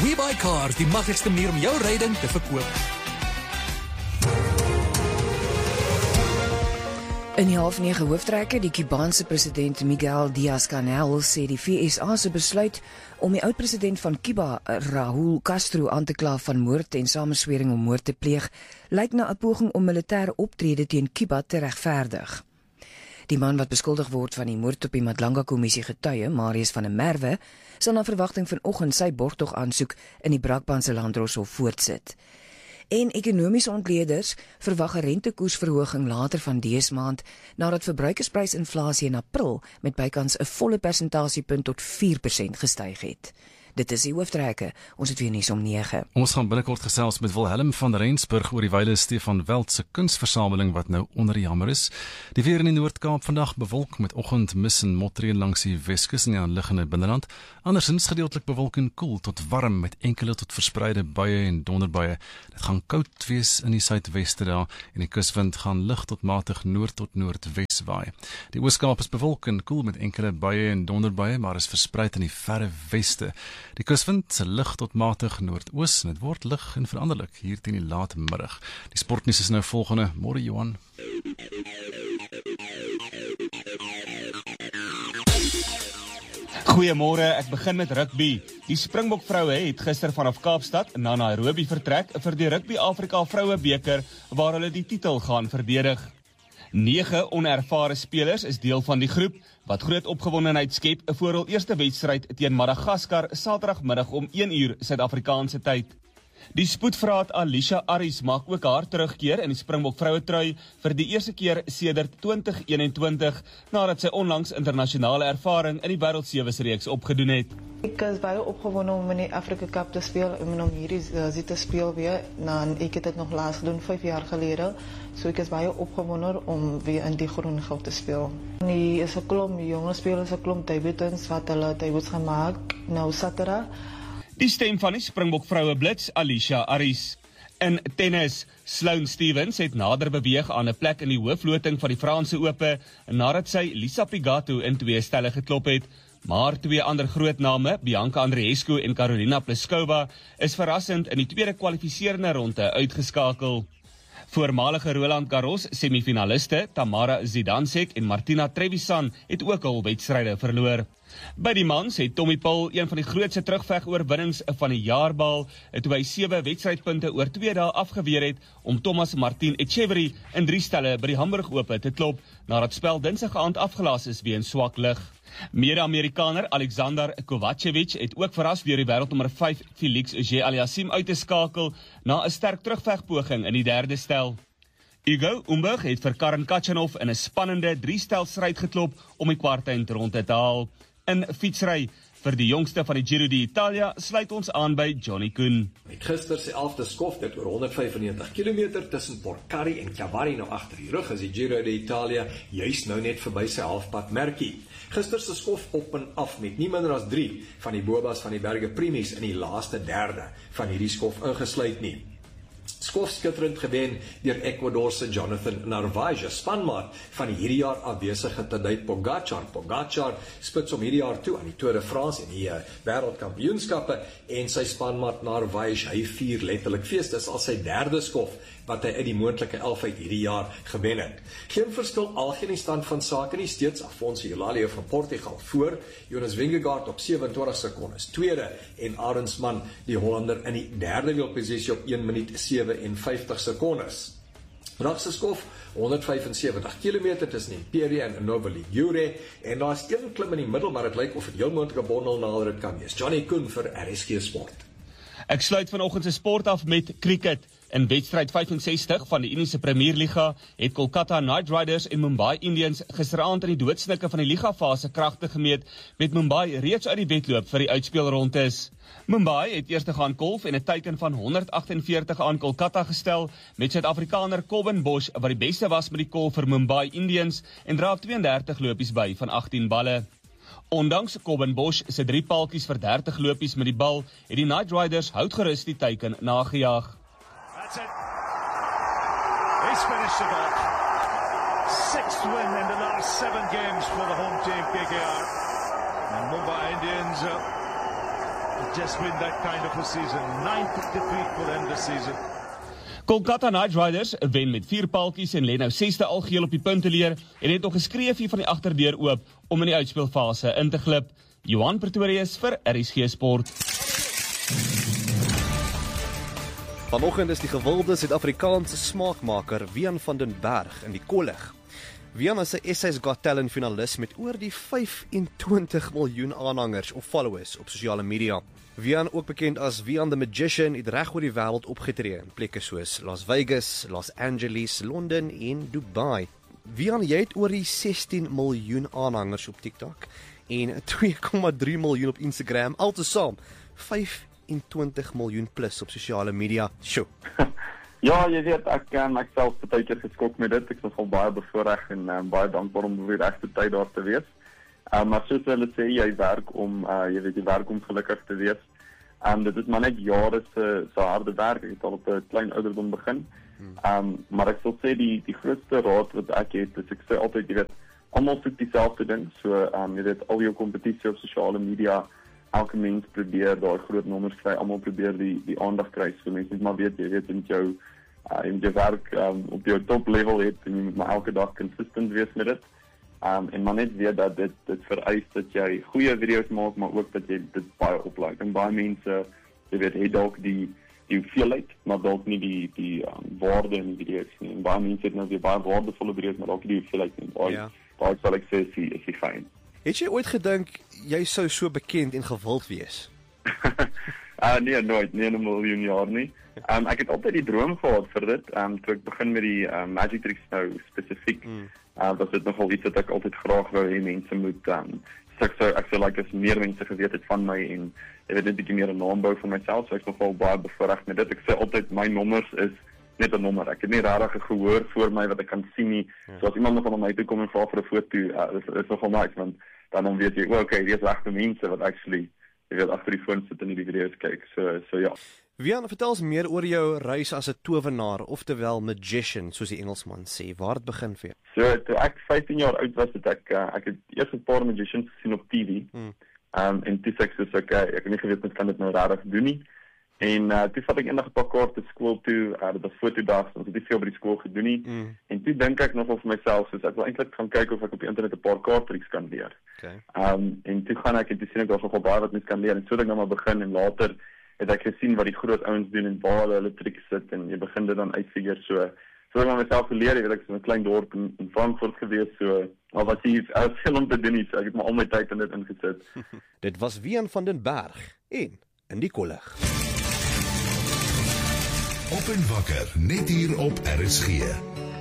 WeBuyCars, die maklikste manier om jou ryding te verkoop. In die 8:30 hooftrekke, die Kubaanse president Miguel Díaz-Canel sê die VSA se besluit om die oud-president van Cuba, Raúl Castro, aan te kla van moord en samenswering om moord te pleeg, lyk na 'n poging om militêre optrede teen Cuba te regverdig. Die man wat beskuldig word van die moord op die Madlanga-kommissie getuie, Marius van der Merwe, sal na verwagting vanoggend sy borgtog aansoek in die Brakpanse Landdroshof voortsit. En ekonomiese ontleeders verwag 'n rentekoersverhoging later van dese maand, nadat verbruikersprysinflasie in April met bykans 'n volle persentasiepunt tot 4% gestyg het. Dit is die hooftrekke. Ons het weer nuus om 9. Ons gaan binnekort gesels met Wilhelm van Rensburg oor die wyle Stefan Welt se kunsversameling wat nou onder die hamer is. Die weer in die Noord-Kaap vandag bewolk met oggend mis en motreën langs die Weskus en die aanliggende binneland. Andersins gedeeltelik bewolk en koel tot warm met enkele tot verspreide buie en donderbuie. Dit gaan koud wees in die suidweste daar en die kuswind gaan lig tot matig noord tot noordwes waai. Die Oos-Kaap is bewolk en koel met enkele buie en donderbuie, maar is verspreid in die verre weste. Die kuswind se lig tot matig noordoos en dit word lig en veranderlik hier teen die laat middag. Die sportnuus is nou volgende. Môre Johan. Goeiemôre, ek begin met rugby. Die Springbok vroue het gister vanaf Kaapstad na Nairobi vertrek vir die Rugby Afrika Vroue beker waar hulle die titel gaan verdedig. 9 onervare spelers is deel van die groep wat groot opgewondenheid skep voor hul eerste wedstryd teen Madagaskar Saterdagmiddag om 1 uur Suid-Afrikaanse tyd. Die spoedvraat Alicia Aris maak ook haar terugkeer in die Springbok vroue trui vir die eerste keer sedert 2021 nadat sy onlangs internasionale ervaring in die Wêreld-7 reeks opgedoen het. Ek is baie opgewonde om in die Afrika Cup te speel en om hierdie te speel weer. Ek het dit nog laas gedoen 5 jaar gelede. So ek is baie opgewonde om weer in die groen goud te speel. Die is 'n klomp jonge spelers, 'n klomp debutantes wat hulle debuts gaan maak nou Saterdag. Die stem van die Springbok vroue blits, Alicia Aris. In tennis, Sloane Stephens het nader beweeg aan 'n plek in die hoofloting van die Franse Ope nadat sy Lisa Pigato in 2 stelle geklop het. Maar 2 ander groot name, Bianca Andreescu en Karolina Pliskova, is verrassend in die tweede kwalifiserende ronde uitgeskakel. Voormalige Roland Garros semifinaliste Tamara Zidansek en Martina Trevisan het ook al wedstryde verloor. By die mans het Tommy Paul een van die grootste terugveg-oorwinnings van die jaar behaal, toe hy 7 wedstrydpunte oor 2 dae afgeweer het om Thomas Martin Etcheverry in 3 stelle by die Hamburg Ope te klop, nadat spel Dinsdag aand afgelas is weens swak lug. Mede-Amerikaner Alexander Kovacevic het ook verras deur die wêreldnommer 5 Felix Auger-Aliassime uit te skakel na 'n sterk terugvegpoging in die 3de stel. Hugo Umberg het vir Karen Khachanov in 'n spannende 3-stel stryd geklop om die kwartfinale te haal. In fietsry vir die jongste van die Giro d'Italia sluit ons aan by Johnny Koen. Met gister se 11de skof dit oor 195 km tussen Porcari en Chiavari nou agter die rug is die Giro d'Italia juis nou net verby sy halfpad merkie. Gister se skof op en af met nie minder as 3 van die bobas van die berge Primis in die laaste derde van hierdie skof ingesluit nie. Skof skitterend gewen deur Ecuador se Jonathan Narvaez, spanmaat van die hierdie jaar afwesige Tadej Pogačar. Pogačar spits om hierdie jaar toe aan die Tour de France en die wêreldkampioenskappe en sy spanmaat Narvaez, hy vier letterlik fees. Dis al sy 3de skof wat hy uit die moontlike 11 uit hierdie jaar gewen het. Geen verskil algeen die stand van sake nie, steeds Afonso Eulalie van Portugal voor, Jonas Vingegaard op 27 sekondes tweede en Arendsman die Hollander in die 3de wielposisie op 1 minuut 57 sekondes. Vandag se skof 175 km tussen Imperia en Nova Ligure en daar is 1 klim in die middel, maar dit lyk of dit heel moontlik 'n bondel nader dit kan wees. Johnny Koen vir RSG Sport. Ek sluit vanoggend se sport af met cricket. In wedstryd 65 van die Indiese Premier Liga het Kolkata Knight Riders en Mumbai Indians gisteraand in die doodsnikke van die ligafase kragte gemeet met Mumbai reeds uit die wedloop vir die uitspeelrondes. Mumbai het eers gaan golf en 'n teiken van 148 aan Kolkata gestel met Suid-Afrikaner Colin Bosch wat die beste was met die kol vir Mumbai Indians en dra 32 lopies by van 18 balle. Ondanks Colin Bosch se 3 paaltjies vir 30 lopies met die bal, het die Knight Riders houtgerus die teiken nagejaag. That's it. He's finished it off. 6th win in the last 7 games for the home team KKR. And Mumbai Indians to just win that kind of a season. 9th defeat for them this season. Kolkata Knight Riders wen met 4 paaltjies en lê nou 6de algeheel op die punteleer en het nog geskreef hier van die agterdeur oop om in die uitspeelfase in te glip. Johan Pretorius vir RSG Sport. Vanoggend is die gewilde Suid-Afrikaanse smaakmaker Wian van den Berg in die kollig. Wian is 'n SA's Got Talent finalis met oor die 25 miljoen aanhangers of followers op sosiale media. Wian, ook bekend as Wian the Magician, het reg oor die wêreld opgetree in plekke soos Las Vegas, Los Angeles, Londen en Dubai. Wian, jy het oor die 16 miljoen aanhangers op TikTok en 2,3 miljoen op Instagram, altesaam 25 miljoen plus op sosiale media. Sjoe. Ja, jy weet, ek self baie keer geskok met dit. Ek is nogal baie bevoorreg en baie dankbaar om weer regte tyd daar te wees. Maar soos hulle sê, jy werk om gelukkig te wees. Dit is maar net jare se harde werk. Ek het al op 'n klein ouderdom begin. Maar ek sal sê die grootste raad wat ek het, is ek sê altyd, jy weet, almal soek dieselfde ding. So, jy weet, al jou kompetisie op sosiale media, elke mens probeer daar groot nommers kry, almal probeer die aandag kry. So mense moet maar weet, jy weet, in jou werk op jou top level het, en jy moet maar elke dag consistent wees met dit. En maar net weet dat dit vereis dat jy goeie video's maak, maar ook dat jy dit baie oplaai. En baie mense, jy weet, het dalk die hoeveelheid, maar dalk nie die waarde in die video's nie. En baie mense het nou weer baie waardevolle video's, maar dalk nie die hoeveelheid nie. Baie sal ek sê, is die fyn. Het jy ooit gedink, jy sou so bekend en gewild wees? Nee, nooit, nie in 'n miljoen jaar nie. Ek het altyd die droom gehad vir dit, toe ek begin met die Magic Tricks nou spesifiek, was dit nogal iets wat ek altyd graag wou hê mense moet, ek sou like as meer mense geweet het van my, en ek weet net 'n bietjie meer 'n naam bou vir myself, so ek is nogal baie bevoorreg met dit. Ek sê altyd, my nommers is net 'n nommer. Ek het nie regtig 'n gehoor voor my wat ek kan sien nie. So as iemand nog aan my toe kom en vra vir 'n foto, is nogal nice, want dan weet jy, okay, dis regte mense wat actually, jy weet, agter die foon sit en die video's kyk. So ja. Wian, vertel ons meer oor jou reis as 'n towenaar, oftewel magician, soos die Engelsman sê. Waar het begin vir jou? So, toe ek 15 jaar oud was, het ek het eers 'n paar magicians gesien op TV. En toe sê ek soos, okay, ek het nie geweet met kan dit nou regtig doen nie. En toe vat ek eendag 'n paar kaarte skool toe, dit was fotodag, ons het nie veel by die skool gedoen nie. En toe dink ek nogal vir myself, soos ek wil eintlik gaan kyk of ek op die internet 'n paar kaarttriks kan leer. Okay. En toe gaan ek en toe sien ek daar's nogal baie wat mens kan leer, en so het ek nou maar begin, en later het ek gesien wat die groot ouens doen en waar hulle triks sit, en jy begin dit dan uitfigure. So ek maar myself geleer, ek is in 'n klein dorp in Frankfurt gewees, so maar wat jy veel om te doen nie, so ek het maar al my tyd in dit ingesit. Dit was Wian van den Berg en in die kollig. Op en wakker, net hier op RSG.